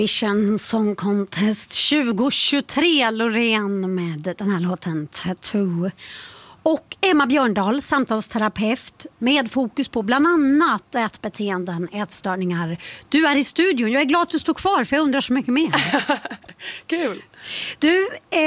Vision Song Contest 2023, Loreen med den här låten Tattoo. Och Emma Björndal, samtalsterapeut med fokus på bland annat ätbeteenden, ätstörningar. Du är i studion. Jag är glad att du står kvar för jag undrar så mycket mer. Kul! Du,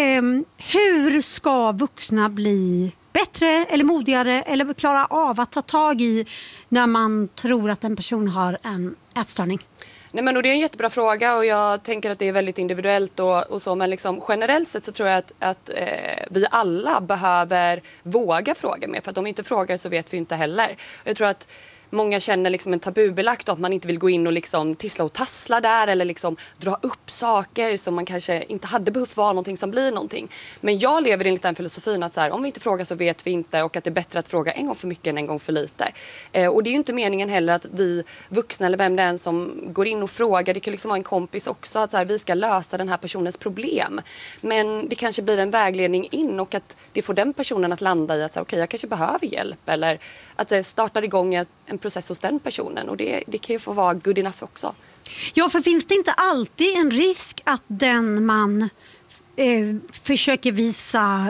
hur ska vuxna bli bättre eller modigare eller klara av att ta tag i när man tror att en person har en ätstörning? Nej, men och det är en jättebra fråga och jag tänker att det är väldigt individuellt och så, men liksom, generellt sett så tror jag att vi alla behöver våga fråga mer, för att om vi inte frågar så vet vi inte heller. Jag tror att många känner liksom en tabubelagt att man inte vill gå in och liksom tissla och tassla där eller liksom dra upp saker som man kanske inte hade behövt vara någonting som blir någonting. Men jag lever enligt den filosofin att så här, om vi inte frågar så vet vi inte, och att det är bättre att fråga en gång för mycket än en gång för lite. Och det är ju inte meningen heller att vi vuxna eller vem det är än som går in och frågar, det kan liksom vara en kompis också, att så här, vi ska lösa den här personens problem. Men det kanske blir en vägledning in och att det får den personen att landa i att okej, jag kanske behöver hjälp, eller att det startar igång en process hos den personen, och det kan ju få vara good enough också. Ja, för finns det inte alltid en risk att den man försöker visa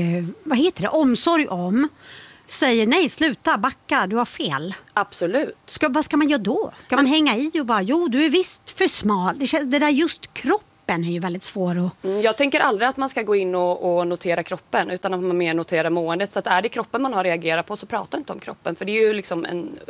omsorg om säger nej, sluta, backa, du har fel? Absolut. Vad ska man göra då? Ska man hänga i och bara, jo du är visst för smal, det där just kroppen är ju väldigt svår att... Jag tänker aldrig att man ska gå in och notera kroppen, utan att man mer noterar måendet. Så att är det kroppen man har reagerat på, så prata inte om kroppen. För det är ju liksom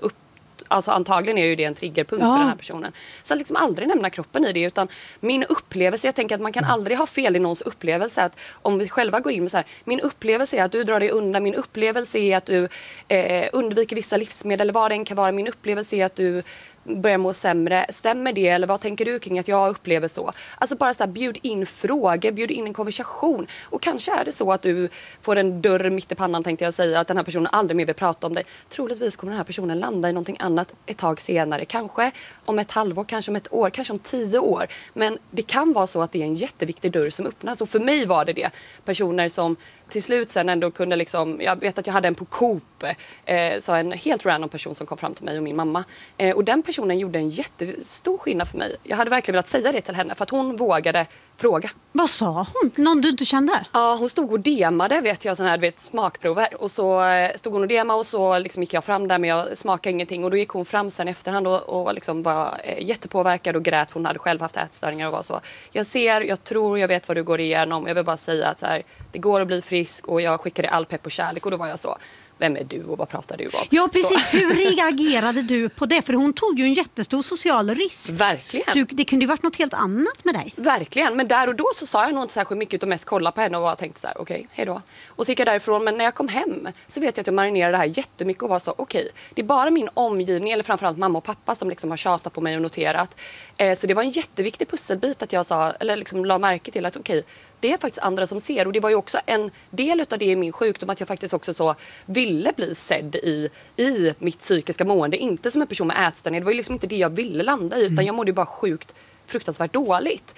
alltså antagligen är ju det en triggerpunkt för den här personen. Så liksom aldrig nämna kroppen i det, utan min upplevelse, jag tänker att man kan aldrig ha fel i någons upplevelse. Att om vi själva går in med så här, min upplevelse är att du drar dig undan, min upplevelse är att du undviker vissa livsmedel eller vad det än kan vara, min upplevelse är att du börjar må sämre. Stämmer det? Eller vad tänker du kring att jag upplever så? Alltså bara så här, bjud in frågor, bjud in en konversation. Och kanske är det så att du får en dörr mitt i pannan, tänkte jag säga, att den här personen aldrig mer vill prata om dig. Troligtvis kommer den här personen landa i någonting annat ett tag senare. Kanske om ett halvår, kanske om ett år, kanske om 10 år. Men det kan vara så att det är en jätteviktig dörr som öppnas. Och för mig var det. Personer som till slut sen ändå kunde liksom, jag vet att jag hade en på Coop, så en helt random person som kom fram till mig och min mamma. Och den personen gjorde en jättestor skillnad för mig. Jag hade verkligen velat säga det till henne, för att hon vågade fråga. Vad sa hon? Någon du inte kände? Ja, hon stod och demade, vet jag, sån här, smakprover. Och så stod hon och demade och så liksom gick jag fram där, men jag smakade ingenting. Och då gick hon fram sen efterhand och liksom var jättepåverkad och grät. Hon hade själv haft ätstörningar och var så. Jag ser, jag tror, jag vet vad du går igenom. Jag vill bara säga att så här, det går att bli frisk, och jag skickade all pepp och kärlek. Och då var jag så, vem är du och vad pratar du om? Ja, precis. Hur reagerade du på det? För hon tog ju en jättestor social risk. Verkligen. Det kunde ju varit något helt annat med dig. Verkligen. Men där och då så sa jag nog inte särskilt mycket, utan mest kolla på henne och bara tänkte så här, okej, hej då. Och så gick jag därifrån, men när jag kom hem så vet jag att jag marinerade det här jättemycket och var så, okej, det är bara min omgivning, eller framförallt mamma och pappa, som liksom har tjatat på mig och noterat. Så det var en jätteviktig pusselbit att jag sa, eller liksom la märke till att okej, det är faktiskt andra som ser. Och det var ju också en del av det i min sjukdom, att jag faktiskt också så ville bli sedd i mitt psykiska mående. Inte som en person med ätstörning. Det var ju liksom inte det jag ville landa i, utan jag mådde ju bara fruktansvärt dåligt.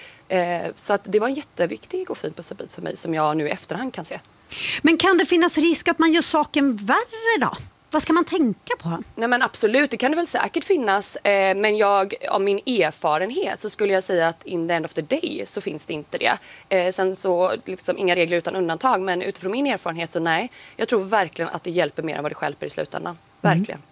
Så att det var en jätteviktig och fin pusselbit för mig, som jag nu i efterhand kan se. Men kan det finnas risk att man gör saken värre då? Vad ska man tänka på? Nej, men absolut, det kan det väl säkert finnas. Men av min erfarenhet så skulle jag säga att in the end of the day så finns det inte det. Sen så liksom inga regler utan undantag. Men utifrån min erfarenhet så nej. Jag tror verkligen att det hjälper mer än vad det stjälper i slutändan. Verkligen.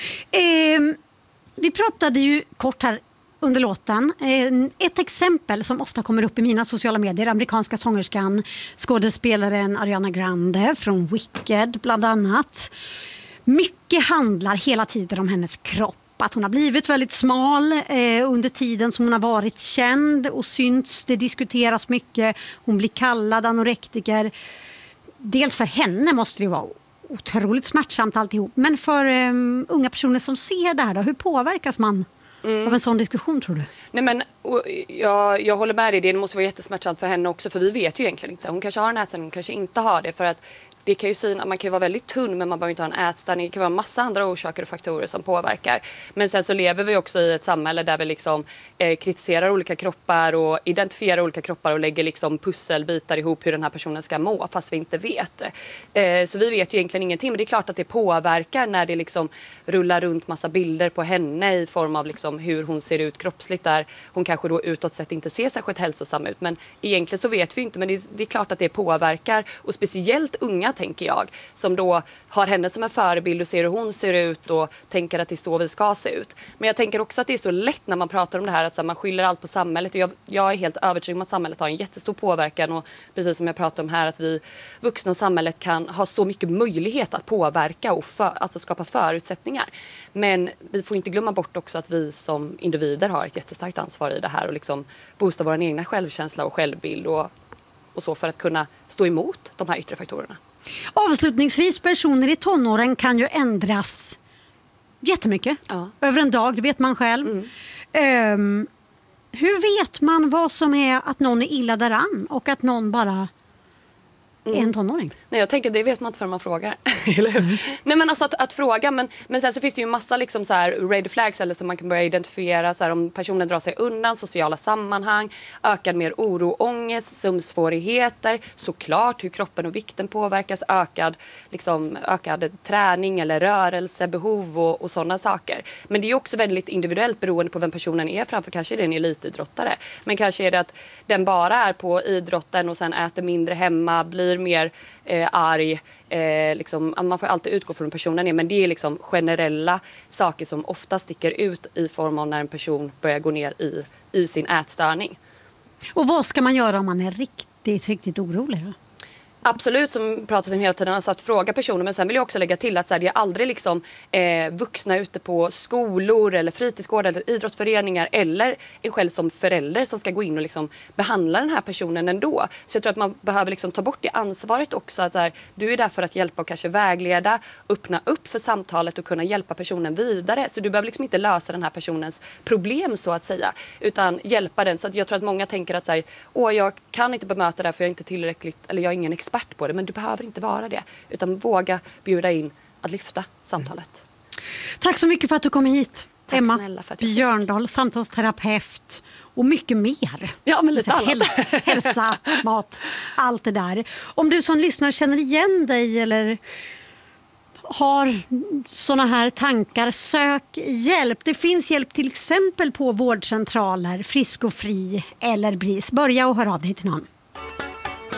Vi pratade ju kort här under låten. Ett exempel som ofta kommer upp i mina sociala medier, amerikanska sångerskan, skådespelaren Ariana Grande från Wicked bland annat. Mycket handlar hela tiden om hennes kropp. Att hon har blivit väldigt smal under tiden som hon har varit känd och synts. Det diskuteras mycket. Hon blir kallad anorektiker. Dels för henne måste det vara otroligt smärtsamt alltihop. Men för unga personer som ser det här då, hur påverkas man av en sån diskussion, tror du? Nej, men jag håller med dig. Det måste vara jättesmärtsamt för henne också, för vi vet ju egentligen inte. Hon kanske har en ätstörning, hon kanske inte har det. För att det kan ju man kan ju vara väldigt tunn men man behöver inte ha en ätstörning. Det kan vara massa andra orsaker och faktorer som påverkar. Men sen så lever vi också i ett samhälle där vi liksom kritiserar olika kroppar och identifierar olika kroppar och lägger liksom pusselbitar ihop hur den här personen ska må fast vi inte vet. Så vi vet ju egentligen ingenting, men det är klart att det påverkar när det liksom rullar runt massa bilder på henne i form av liksom hur hon ser ut kroppsligt där hon kanske då utåt sett inte ser särskilt hälsosam ut. Men egentligen så vet vi inte, men det är klart att det påverkar, och speciellt unga tänker jag, som då har henne som en förebild och ser hur hon ser ut och tänker att det är så vi ska se ut. Men jag tänker också att det är så lätt när man pratar om det här att så här, man skyller allt på samhället. Och jag är helt övertygad om att samhället har en jättestor påverkan, och precis som jag pratar om här att vi vuxna och samhället kan ha så mycket möjlighet att påverka och alltså skapa förutsättningar. Men vi får inte glömma bort också att vi som individer har ett jättestarkt ansvar i det här och liksom boosta vår egna självkänsla och självbild och så för att kunna stå emot de här yttre faktorerna. Avslutningsvis, personer i tonåren kan ju ändras jättemycket. Över en dag, det vet man själv. Hur vet man vad som är att någon är illa däran och att någon bara är en tonåring? Nej, jag tänker det vet man inte förrän man frågar. Eller hur? Nej, men alltså att fråga, men sen så finns det ju massa liksom så här red flags eller som man kan börja identifiera så här, om personen drar sig undan sociala sammanhang, ökad mer oro, ångest, sömnsvårigheter, såklart hur kroppen och vikten påverkas, ökad träning eller rörelsebehov och sådana saker. Men det är också väldigt individuellt beroende på vem personen är framför. Kanske är det en elitidrottare, men kanske är det att den bara är på idrotten och sen äter mindre hemma, blir mer arg. Liksom, man får alltid utgå från personen är, men det är liksom generella saker som ofta sticker ut i form av när en person börjar gå ner i sin ätstörning. Och vad ska man göra om man är riktigt orolig då? Absolut, som pratat om hela tiden, alltså att fråga personer. Men sen vill jag också lägga till att så här, det är aldrig liksom, vuxna ute på skolor eller fritidsgårdar eller idrottsföreningar eller en själv som förälder som ska gå in och liksom behandla den här personen ändå. Så jag tror att man behöver liksom ta bort det ansvaret också. Att så här, du är där för att hjälpa och kanske vägleda, öppna upp för samtalet och kunna hjälpa personen vidare. Så du behöver liksom inte lösa den här personens problem så att säga, utan hjälpa den. Så att jag tror att många tänker att så här, jag kan inte bemöta det här för jag är inte tillräckligt, eller jag är ingen expert på det, men du behöver inte vara det, utan våga bjuda in att lyfta samtalet. Tack så mycket för att du kom hit. Tack Emma snälla för att Björndal, samtalsterapeut och mycket mer. Ja, men lite annat. Hälsa, mat, allt det där. Om du som lyssnar känner igen dig eller har såna här tankar, sök hjälp. Det finns hjälp till exempel på vårdcentraler, Frisk och Fri eller BRIS. Börja och hör av dig till någon.